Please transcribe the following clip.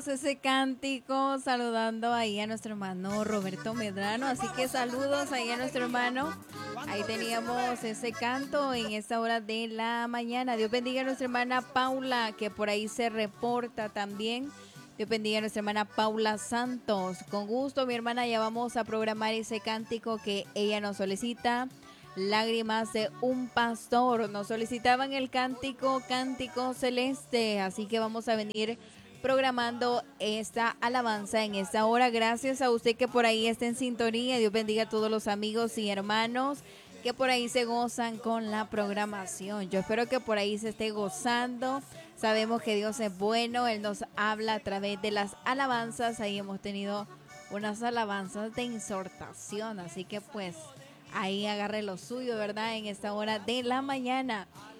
Ese cántico saludando ahí a nuestro hermano Roberto Medrano, así que saludos ahí a nuestro hermano. Ahí teníamos ese canto en esta hora de la mañana. Dios bendiga a nuestra hermana Paula, que por ahí se reporta también. Dios bendiga a nuestra hermana Paula Santos. Con gusto, mi hermana, ya vamos a programar ese cántico que ella nos solicita. Lágrimas de un pastor. Nos solicitaban el cántico, cántico celeste. Así que vamos a venir programando esta alabanza en esta hora. Gracias a usted que por ahí está en sintonía. Dios bendiga a todos los amigos y hermanos que por ahí se gozan con la programación. Yo espero que por ahí se esté gozando. Sabemos que Dios es bueno. Él nos habla a través de las alabanzas. Ahí hemos tenido unas alabanzas de exhortación. Así que pues ahí agarre lo suyo, ¿verdad? En esta hora de la mañana.